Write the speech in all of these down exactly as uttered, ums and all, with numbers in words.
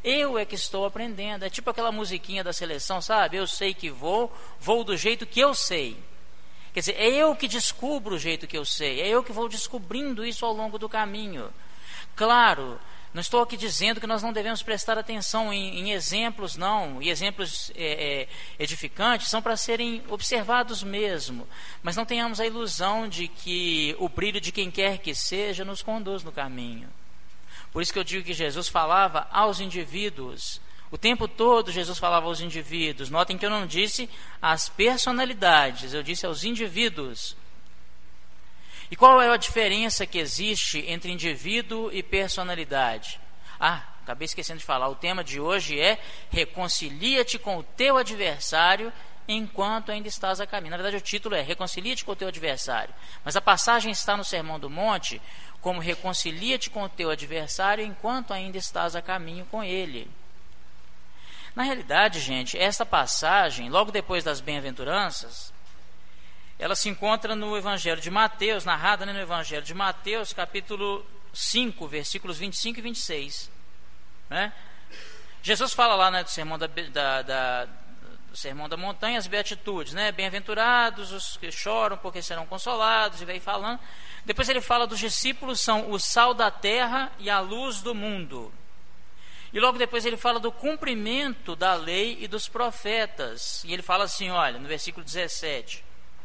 Eu é que estou aprendendo. É tipo aquela musiquinha da seleção, sabe? Eu sei que vou, vou do jeito que eu sei. Quer dizer, é eu que descubro o jeito que eu sei. É eu que vou descobrindo isso ao longo do caminho. Claro, não estou aqui dizendo que nós não devemos prestar atenção em, em exemplos, não. E exemplos é, é, edificantes são para serem observados mesmo. Mas não tenhamos a ilusão de que o brilho de quem quer que seja nos conduz no caminho. Por isso que eu digo que Jesus falava aos indivíduos. O tempo todo Jesus falava aos indivíduos. Notem que eu não disse às personalidades, eu disse aos indivíduos. E qual é a diferença que existe entre indivíduo e personalidade? Ah, acabei esquecendo de falar. O tema de hoje é: reconcilia-te com o teu adversário enquanto ainda estás a caminho. Na verdade, o título é: reconcilia-te com o teu adversário. Mas a passagem está no Sermão do Monte como: reconcilia-te com o teu adversário enquanto ainda estás a caminho com ele. Na realidade, gente, esta passagem, logo depois das bem-aventuranças, ela se encontra no Evangelho de Mateus, narrada, né, no Evangelho de Mateus, capítulo cinco, versículos vinte e cinco e vinte e seis. Né? Jesus fala lá, né, do, sermão da, da, da, do Sermão da Montanha, as beatitudes, né? Bem-aventurados os que choram, porque serão consolados, e vem falando. Depois ele fala dos discípulos, são o sal da terra e a luz do mundo. E logo depois ele fala do cumprimento da lei e dos profetas. E ele fala assim, olha, no versículo dezessete: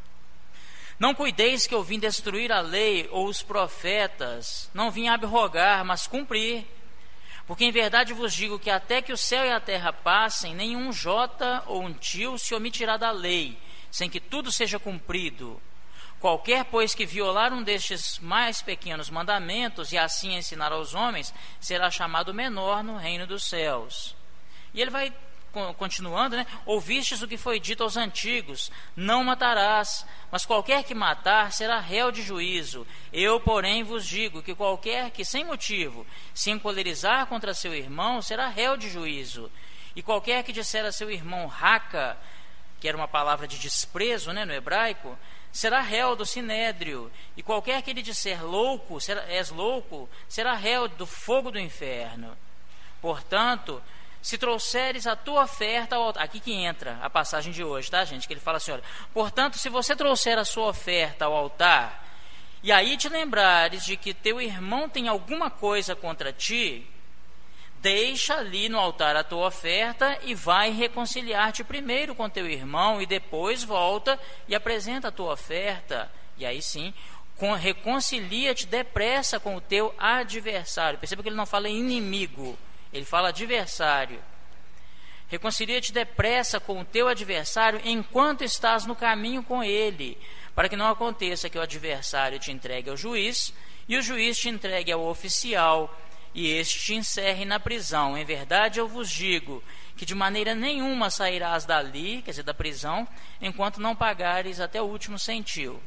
não cuideis que eu vim destruir a lei ou os profetas, não vim abrogar, mas cumprir. Porque em verdade vos digo que até que o céu e a terra passem, nenhum jota ou um tio se omitirá da lei, sem que tudo seja cumprido. Qualquer, pois, que violar um destes mais pequenos mandamentos e assim ensinar aos homens, será chamado menor no reino dos céus. E ele vai continuando, né? Ouvistes o que foi dito aos antigos: não matarás, mas qualquer que matar será réu de juízo. Eu, porém, vos digo que qualquer que sem motivo se encolerizar contra seu irmão será réu de juízo. E qualquer que disser a seu irmão raca, que era uma palavra de desprezo, né, no hebraico, será réu do sinédrio. E qualquer que lhe disser louco, será, és louco, será réu do fogo do inferno. Portanto, se trouxeres a tua oferta ao altar, aqui que entra a passagem de hoje, tá, gente? Que ele fala assim, olha, portanto, se você trouxer a sua oferta ao altar, e aí te lembrares de que teu irmão tem alguma coisa contra ti, deixa ali no altar a tua oferta e vai reconciliar-te primeiro com teu irmão, e depois volta e apresenta a tua oferta. E aí sim, com, reconcilia-te depressa com o teu adversário. Perceba que ele não fala inimigo, ele fala adversário. Reconcilia-te depressa com o teu adversário enquanto estás no caminho com ele, para que não aconteça que o adversário te entregue ao juiz e o juiz te entregue ao oficial e este te encerre na prisão. Em verdade eu vos digo que de maneira nenhuma sairás dali, quer dizer, da prisão, enquanto não pagares até o último centil.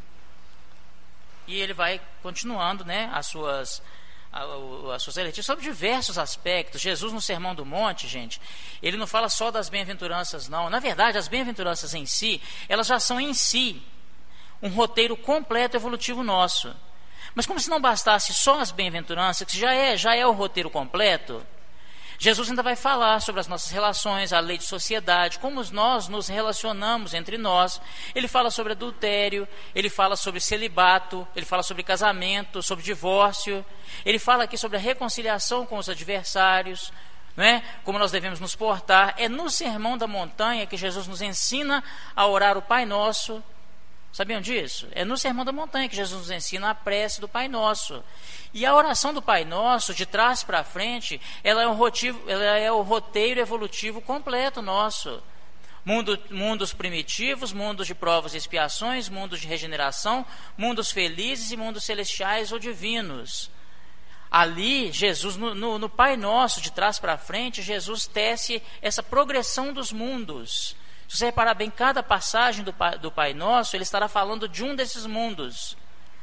E ele vai continuando, né, as suas as suas eletivas sobre diversos aspectos. Jesus, no Sermão do Monte, gente, ele não fala só das bem-aventuranças, não. Na verdade, as bem-aventuranças em si, elas já são em si um roteiro completo evolutivo nosso. Mas como se não bastasse só as bem-aventuranças, que já é, já é o roteiro completo, Jesus ainda vai falar sobre as nossas relações, a lei de sociedade, como nós nos relacionamos entre nós. Ele fala sobre adultério, ele fala sobre celibato, ele fala sobre casamento, sobre divórcio. Ele fala aqui sobre a reconciliação com os adversários, não é? Como nós devemos nos portar. É no Sermão da Montanha que Jesus nos ensina a orar o Pai Nosso. Sabiam disso? É no Sermão da Montanha que Jesus nos ensina a prece do Pai Nosso. E a oração do Pai Nosso, de trás para frente, ela é, um rotivo, ela é o roteiro evolutivo completo nosso. Mundo, mundos primitivos, mundos de provas e expiações, mundos de regeneração, mundos felizes e mundos celestiais ou divinos. Ali, Jesus, no, no, no Pai Nosso, de trás para frente, Jesus tece essa progressão dos mundos. Se você reparar bem, cada passagem do Pai, do Pai Nosso, ele estará falando de um desses mundos.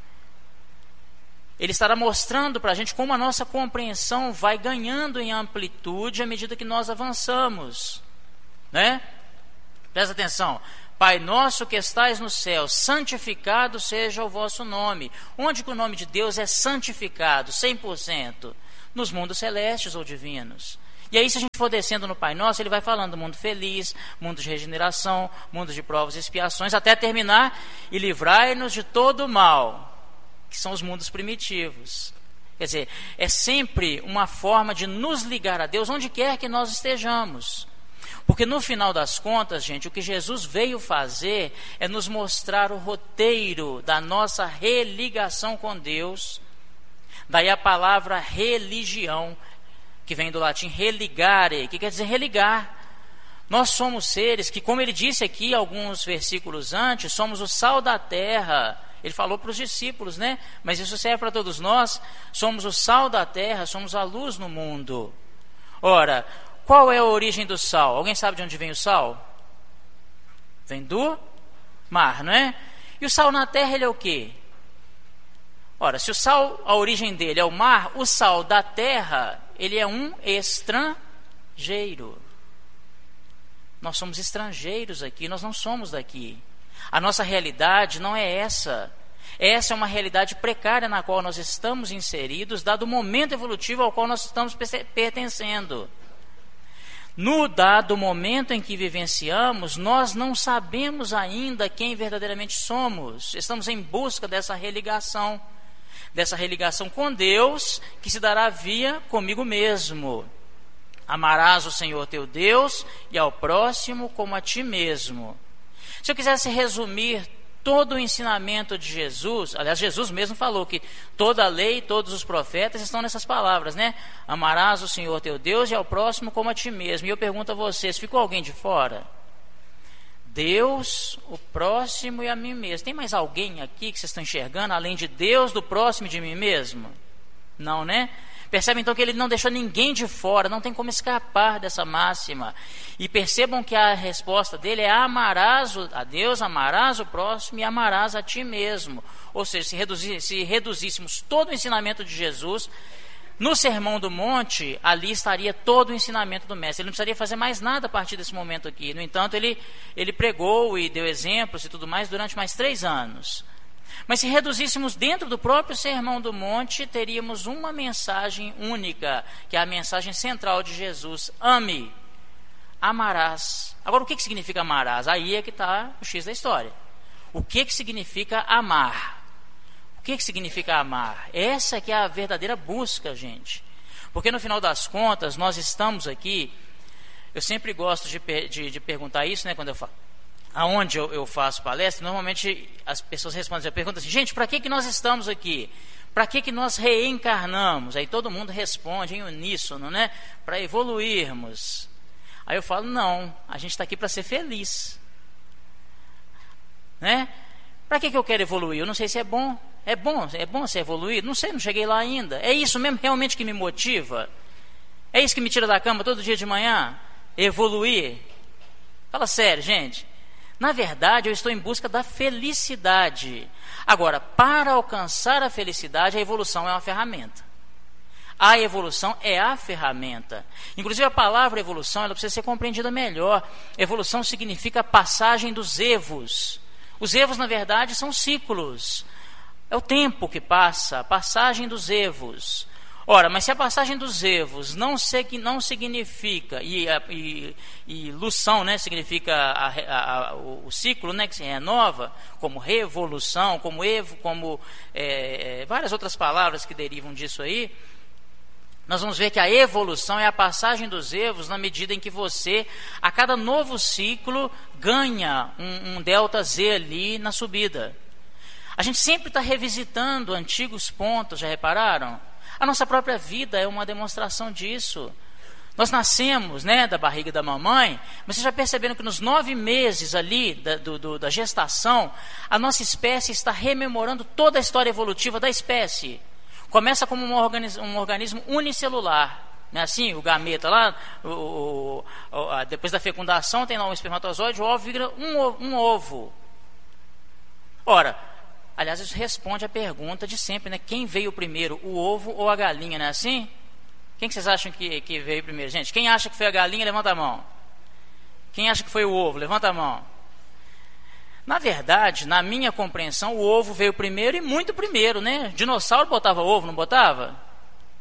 Ele estará mostrando para a gente como a nossa compreensão vai ganhando em amplitude à medida que nós avançamos, né? Presta atenção. Pai nosso que estais no céu, santificado seja o vosso nome. Onde que o nome de Deus é santificado, cem por cento? Nos mundos celestes ou divinos. E aí, se a gente for descendo no Pai Nosso, ele vai falando do mundo feliz, mundo de regeneração, mundo de provas e expiações, até terminar, e livrai-nos de todo o mal, que são os mundos primitivos. Quer dizer, é sempre uma forma de nos ligar a Deus onde quer que nós estejamos. Porque no final das contas, gente, o que Jesus veio fazer é nos mostrar o roteiro da nossa religação com Deus. Daí a palavra religião, que vem do latim religare, que quer dizer religar. Nós somos seres que, como ele disse aqui alguns versículos antes, somos o sal da terra. Ele falou para os discípulos, né? Mas isso serve para todos nós. Somos o sal da terra, somos a luz no mundo. Ora, qual é a origem do sal? Alguém sabe de onde vem o sal? Vem do mar, não é? E o sal na terra, ele é o quê? Ora, se o sal, a origem dele é o mar, o sal da terra, ele é um estrangeiro. Nós somos estrangeiros aqui, nós não somos daqui. A nossa realidade não é essa. Essa é uma realidade precária na qual nós estamos inseridos, dado o momento evolutivo ao qual nós estamos pertencendo. No dado momento em que vivenciamos, nós não sabemos ainda quem verdadeiramente somos. Estamos em busca dessa religação. Dessa religação com Deus, que se dará via comigo mesmo. Amarás o Senhor teu Deus e ao próximo como a ti mesmo. Se eu quisesse resumir todo o ensinamento de Jesus, aliás, Jesus mesmo falou que toda a lei, todos os profetas estão nessas palavras, né? Amarás o Senhor teu Deus e ao próximo como a ti mesmo. E eu pergunto a vocês, ficou alguém de fora? Deus, o próximo e a mim mesmo. Tem mais alguém aqui que vocês estão enxergando, além de Deus, do próximo e de mim mesmo? Não, né? Percebem então que ele não deixou ninguém de fora, não tem como escapar dessa máxima. E percebam que a resposta dele é amarás a Deus, amarás o próximo e amarás a ti mesmo. Ou seja, se, reduzir, se reduzíssemos todo o ensinamento de Jesus, no Sermão do Monte, ali estaria todo o ensinamento do Mestre. Ele não precisaria fazer mais nada a partir desse momento aqui. No entanto, ele, ele pregou e deu exemplos e tudo mais durante mais três anos. Mas se reduzíssemos dentro do próprio Sermão do Monte, teríamos uma mensagem única, que é a mensagem central de Jesus: ame, amarás. Agora, o que, que significa amarás? Aí é que está o X da história. O que, que significa amar? O que, que significa amar? Essa que é a verdadeira busca, gente. Porque no final das contas, nós estamos aqui, eu sempre gosto de, de, de perguntar isso, né, quando eu falo. Aonde eu, eu faço palestra, normalmente as pessoas respondem, eu pergunto assim, gente, para que, que nós estamos aqui? Para que, que nós reencarnamos? Aí todo mundo responde em uníssono, né? Para evoluirmos. Aí eu falo, não, a gente está aqui para ser feliz. Né? Para que, que eu quero evoluir? Eu não sei se é bom. É bom, é bom ser evoluído? Não sei, não cheguei lá ainda. É isso mesmo realmente que me motiva? É isso que me tira da cama todo dia de manhã? Evoluir? Fala sério, gente. Na verdade, eu estou em busca da felicidade. Agora, para alcançar a felicidade, a evolução é uma ferramenta. A evolução é a ferramenta. Inclusive, a palavra evolução, ela precisa ser compreendida melhor. Evolução significa passagem dos evos. Os evos, na verdade, são ciclos. É o tempo que passa, a passagem dos evos. Ora, mas se a passagem dos evos não, se, não significa, e, e, e lução, né, significa a, a, a, o ciclo, né, que se renova, como revolução, como evo, como é, várias outras palavras que derivam disso aí, nós vamos ver que a evolução é a passagem dos evos na medida em que você, a cada novo ciclo, ganha um, um delta Z ali na subida. A gente sempre está revisitando antigos pontos, já repararam? A nossa própria vida é uma demonstração disso. Nós nascemos, né, da barriga da mamãe, mas vocês já perceberam que nos nove meses ali da, do, do, da gestação, a nossa espécie está rememorando toda a história evolutiva da espécie. Começa como um organismo, um organismo unicelular. Não é assim? O gameta lá, o, o, a, depois da fecundação, tem lá um espermatozoide, o ovo vira um, um ovo. Ora, aliás, isso responde à pergunta de sempre, né? Quem veio primeiro, o ovo ou a galinha, não é assim? Quem que vocês acham que, que veio primeiro? Gente, quem acha que foi a galinha, levanta a mão. Quem acha que foi o ovo, levanta a mão. Na verdade, na minha compreensão, o ovo veio primeiro e muito primeiro, né? Dinossauro botava ovo, não botava?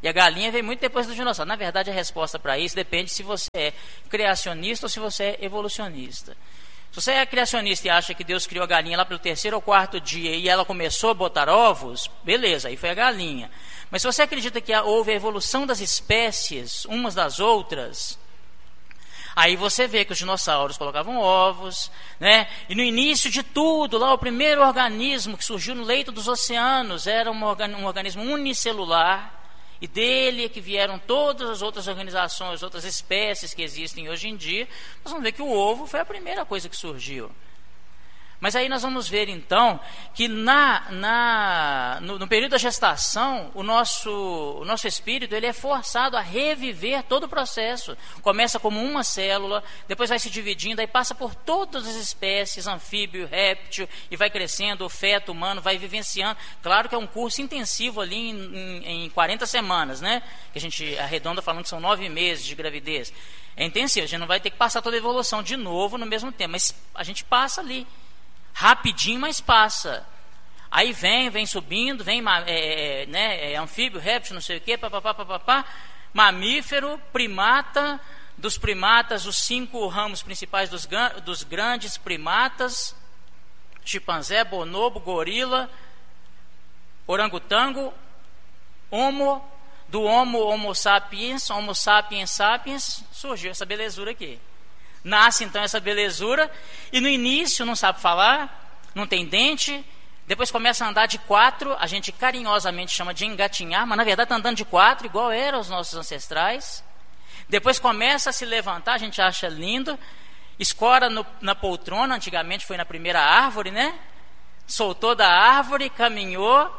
E a galinha veio muito depois do dinossauro. Na verdade, a resposta para isso depende se você é criacionista ou se você é evolucionista. Se você é criacionista e acha que Deus criou a galinha lá pelo terceiro ou quarto dia e ela começou a botar ovos, beleza, aí foi a galinha. Mas se você acredita que houve a evolução das espécies, umas das outras, aí você vê que os dinossauros colocavam ovos, né? E no início de tudo, lá o primeiro organismo que surgiu no leito dos oceanos era um, organ, um organismo unicelular, e dele é que vieram todas as outras organizações, outras espécies que existem hoje em dia. Nós vamos ver que o ovo foi a primeira coisa que surgiu. Mas aí nós vamos ver então que na, na, no, no período da gestação, o nosso, o nosso espírito ele é forçado a reviver todo o processo. Começa como uma célula, depois vai se dividindo, aí passa por todas as espécies, anfíbio, réptil, e vai crescendo, o feto humano vai vivenciando. Claro que é um curso intensivo ali em, em, em quarenta semanas, né? Que a gente arredonda falando que são nove meses de gravidez. É intensivo, a gente não vai ter que passar toda a evolução de novo no mesmo tempo, mas a gente passa ali. Rapidinho, mas passa. Aí vem, vem subindo, vem é, né, é, anfíbio, réptil, não sei o quê, papapá, papapá, mamífero, primata, dos primatas, os cinco ramos principais dos, dos grandes primatas, chimpanzé, bonobo, gorila, orangotango, homo, do homo, homo sapiens, homo sapiens sapiens, surgiu essa belezura aqui. Nasce então essa belezura, e no início não sabe falar, não tem dente, depois começa a andar de quatro, a gente carinhosamente chama de engatinhar, mas na verdade está andando de quatro, igual eram os nossos ancestrais. Depois começa a se levantar, a gente acha lindo, escora no, na poltrona, antigamente foi na primeira árvore, né? Soltou da árvore, caminhou,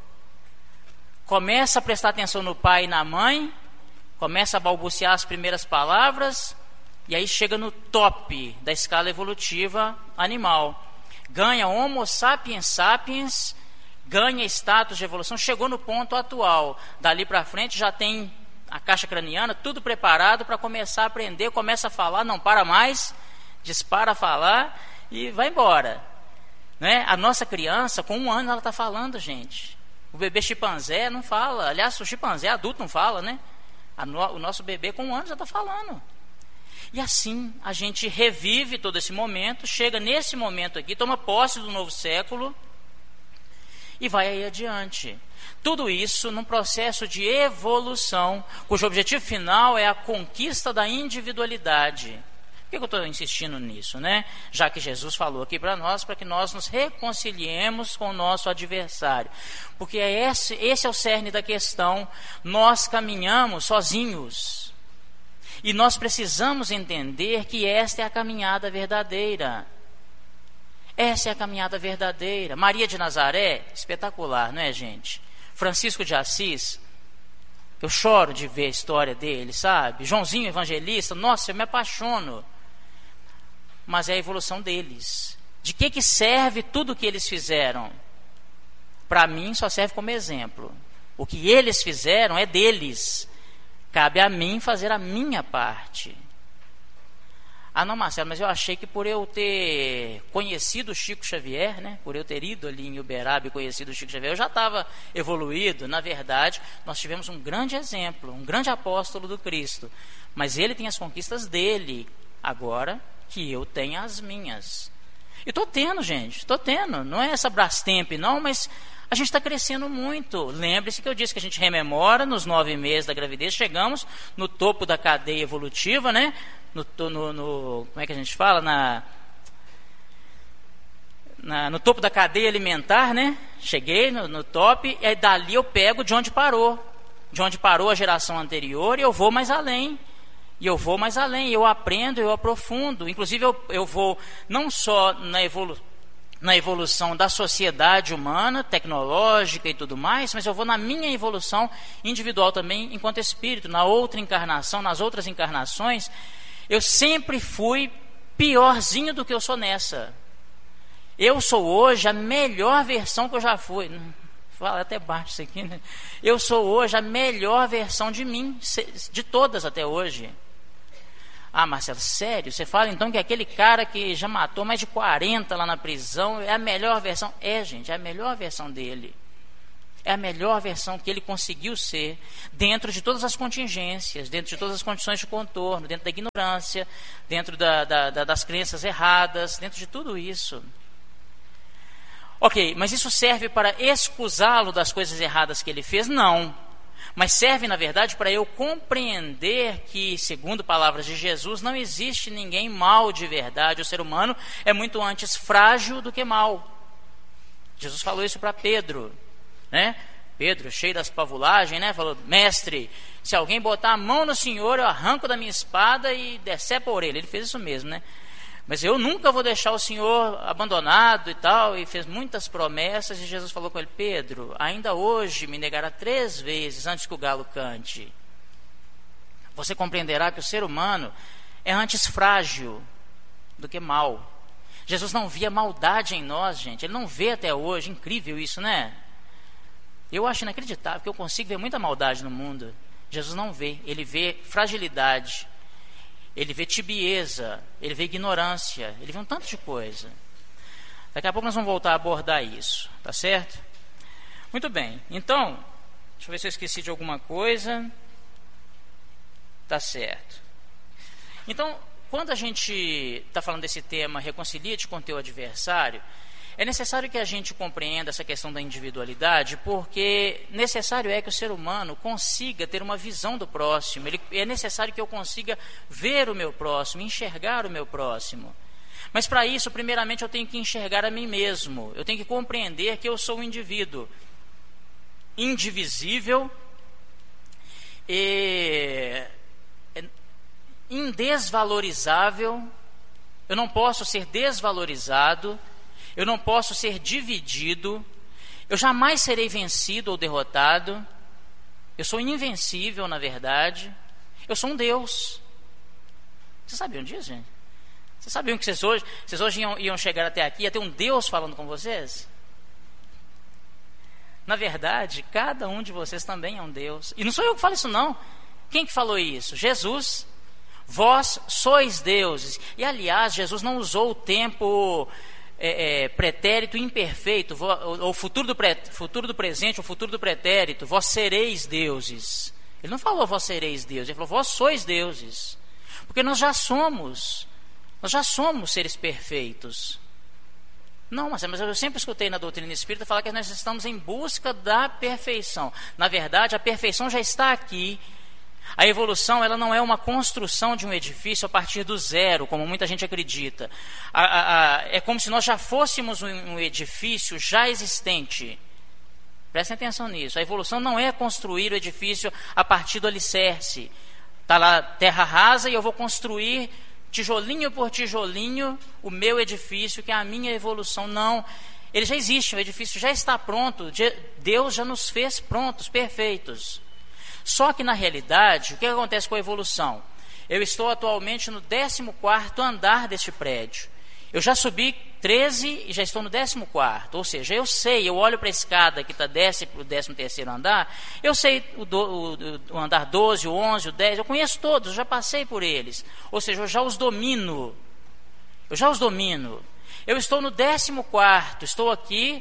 começa a prestar atenção no pai e na mãe, começa a balbuciar as primeiras palavras, e aí chega no top da escala evolutiva animal. Ganha Homo sapiens sapiens, ganha status de evolução, chegou no ponto atual. Dali para frente já tem a caixa craniana, tudo preparado para começar a aprender, começa a falar, não para mais, dispara a falar e vai embora. Né? A nossa criança, com um ano, ela está falando, gente. O bebê chimpanzé não fala. Aliás, o chimpanzé adulto não fala, né? A no, o nosso bebê com um ano já está falando. E assim a gente revive todo esse momento, chega nesse momento aqui, toma posse do novo século e vai aí adiante. Tudo isso num processo de evolução, cujo objetivo final é a conquista da individualidade. Por que eu estou insistindo nisso, né? Já que Jesus falou aqui para nós, para que nós nos reconciliemos com o nosso adversário. Porque é esse, esse é o cerne da questão. Nós caminhamos sozinhos. E nós precisamos entender que esta é a caminhada verdadeira. Essa é a caminhada verdadeira. Maria de Nazaré, espetacular, não é, gente? Francisco de Assis, eu choro de ver a história dele, sabe? Joãozinho Evangelista, nossa, eu me apaixono. Mas é a evolução deles. De que, que serve tudo o que eles fizeram? Para mim, só serve como exemplo. O que eles fizeram é deles. Cabe a mim fazer a minha parte. Ah, não, Marcelo, mas eu achei que por eu ter conhecido o Chico Xavier, né, por eu ter ido ali em Uberaba e conhecido o Chico Xavier, eu já estava evoluído. Na verdade, nós tivemos um grande exemplo, um grande apóstolo do Cristo. Mas ele tem as conquistas dele, agora que eu tenho as minhas. E estou tendo, gente, estou tendo. Não é essa Brastemp, não, mas a gente está crescendo muito. Lembre-se que eu disse que a gente rememora nos nove meses da gravidez, chegamos no topo da cadeia evolutiva, né? No, no, no, como é que a gente fala? Na, na, no topo da cadeia alimentar, né? Cheguei no, no top, e aí dali eu pego de onde parou. De onde parou a geração anterior, e eu vou mais além. E eu vou mais além, eu aprendo, eu aprofundo. Inclusive eu, eu vou não só na evolução, na evolução da sociedade humana, tecnológica e tudo mais, mas eu vou na minha evolução individual também, enquanto espírito, na outra encarnação, nas outras encarnações, eu sempre fui piorzinho do que eu sou nessa. Eu sou hoje a melhor versão que eu já fui. Fala até baixo isso aqui, né? Eu sou hoje a melhor versão de mim, de todas até hoje. Ah, Marcelo, sério? Você fala então que aquele cara que já matou mais de quarenta lá na prisão é a melhor versão? É, gente, é a melhor versão dele. É a melhor versão que ele conseguiu ser, dentro de todas as contingências, dentro de todas as condições de contorno, dentro da ignorância, dentro da, da, da, das crenças erradas, dentro de tudo isso. Ok, mas isso serve para excusá-lo das coisas erradas que ele fez? Não. Mas serve, na verdade, para eu compreender que, segundo palavras de Jesus, não existe ninguém mau de verdade. O ser humano é muito antes frágil do que mau. Jesus falou isso para Pedro, né? Pedro, cheio das pavulagens, né? Falou: mestre, se alguém botar a mão no Senhor, eu arranco da minha espada e decepo a orelha. Ele fez isso mesmo, né? Mas eu nunca vou deixar o Senhor abandonado e tal, e fez muitas promessas, e Jesus falou com ele: Pedro, ainda hoje me negará três vezes antes que o galo cante. Você compreenderá que o ser humano é antes frágil do que mau. Jesus não via maldade em nós, gente, ele não vê até hoje. Incrível isso, né? Eu acho inacreditável que eu consigo ver muita maldade no mundo. Jesus não vê, ele vê fragilidade, ele vê tibieza, ele vê ignorância, ele vê um tanto de coisa. Daqui a pouco nós vamos voltar a abordar isso, tá certo? Muito bem, então, deixa eu ver se eu esqueci de alguma coisa. Tá certo. Então, quando a gente está falando desse tema, reconcilia-te com teu adversário, é necessário que a gente compreenda essa questão da individualidade, porque necessário é que o ser humano consiga ter uma visão do próximo. Ele, é necessário que eu consiga ver o meu próximo, enxergar o meu próximo. Mas para isso, primeiramente, eu tenho que enxergar a mim mesmo. Eu tenho que compreender que eu sou um indivíduo indivisível e indesvalorizável. Eu não posso ser desvalorizado. Eu não posso ser dividido, eu jamais serei vencido ou derrotado, eu sou invencível, na verdade, eu sou um Deus. Vocês sabiam disso, gente? Vocês sabiam que vocês hoje, vocês hoje iam, iam chegar até aqui, ia ter um Deus falando com vocês? Na verdade, cada um de vocês também é um Deus. E não sou eu que falo isso, não. Quem que falou isso? Jesus. Vós sois deuses. E, aliás, Jesus não usou o tempo... É, é, pretérito imperfeito, o futuro do, pré, futuro do presente, o futuro do pretérito, vós sereis deuses. Ele não falou vós sereis deuses, ele falou vós sois deuses. Porque nós já somos, nós já somos seres perfeitos. Não, mas, mas eu sempre escutei na doutrina espírita falar que nós estamos em busca da perfeição. Na verdade, a perfeição já está aqui. A evolução, ela não é uma construção de um edifício a partir do zero, como muita gente acredita. A, a, a, é como se nós já fôssemos um, um edifício já existente. Prestem atenção nisso. A evolução não é construir o edifício a partir do alicerce. Está lá terra rasa e eu vou construir tijolinho por tijolinho o meu edifício, que é a minha evolução. Não, ele já existe, o edifício já está pronto. Deus já nos fez prontos, perfeitos. Só que, na realidade, o que acontece com a evolução? Eu estou atualmente no décimo quarto andar deste prédio. Eu já subi treze e já estou no décimo quarto. Ou seja, eu sei, eu olho para a escada que está desce para o décimo terceiro andar, eu sei o, do, o, o andar doze, o onze, o dez, eu conheço todos, eu já passei por eles. Ou seja, eu já os domino. Eu já os domino. Eu estou no décimo quarto, estou aqui...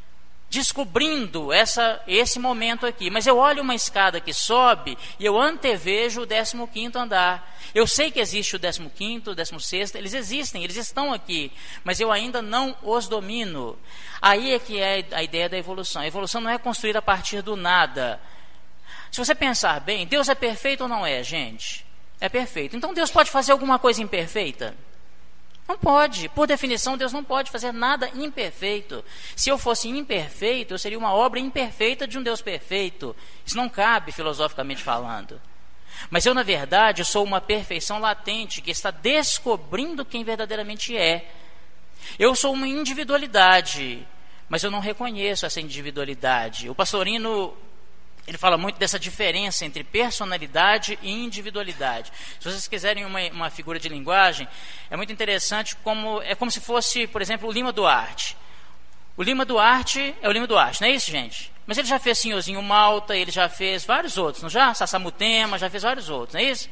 descobrindo essa, esse momento aqui. Mas eu olho uma escada que sobe e eu antevejo o décimo quinto andar. Eu sei que existe o décimo quinto, o décimo sexto, eles existem, eles estão aqui, mas eu ainda não os domino. Aí é que é a ideia da evolução. A evolução não é construída a partir do nada. Se você pensar bem, Deus é perfeito ou não é, gente? É perfeito. Então Deus pode fazer alguma coisa imperfeita? Não pode. Por definição, Deus não pode fazer nada imperfeito. Se eu fosse imperfeito, eu seria uma obra imperfeita de um Deus perfeito. Isso não cabe, filosoficamente falando. Mas eu, na verdade, eu sou uma perfeição latente que está descobrindo quem verdadeiramente é. Eu sou uma individualidade, mas eu não reconheço essa individualidade. O Pastorino... ele fala muito dessa diferença entre personalidade e individualidade. Se vocês quiserem uma, uma figura de linguagem, é muito interessante, como, é como se fosse, por exemplo, o Lima Duarte. O Lima Duarte é o Lima Duarte, não é isso, gente? Mas ele já fez Senhorzinho Malta, ele já fez vários outros, não já? Sassamutema, já fez vários outros, não é isso?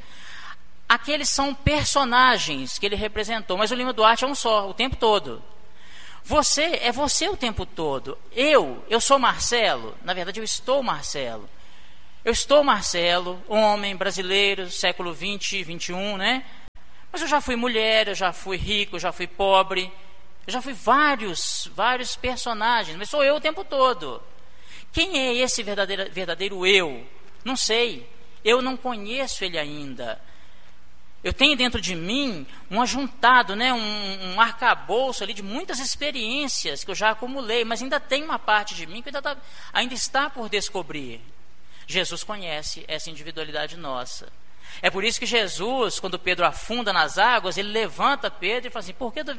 Aqueles são personagens que ele representou, mas o Lima Duarte é um só, o tempo todo. Você é você o tempo todo. Eu, eu sou Marcelo. Na verdade, eu estou Marcelo. Eu estou Marcelo, homem brasileiro, século vinte, vinte e um, né? Mas eu já fui mulher, eu já fui rico, eu já fui pobre. Eu já fui vários, vários personagens, mas sou eu o tempo todo. Quem é esse verdadeiro, verdadeiro eu? Não sei. Eu não conheço ele ainda. Eu tenho dentro de mim um ajuntado, né, um, um arcabouço ali de muitas experiências que eu já acumulei, mas ainda tem uma parte de mim que ainda, tá, ainda está por descobrir. Jesus conhece essa individualidade nossa. É por isso que Jesus, quando Pedro afunda nas águas, ele levanta Pedro e fala assim, por que